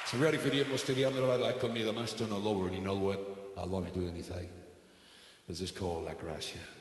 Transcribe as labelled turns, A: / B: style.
A: So ready for the most to the end of the like me the master and a lower and you know what? I'll love you do anything. This is called La Gracia.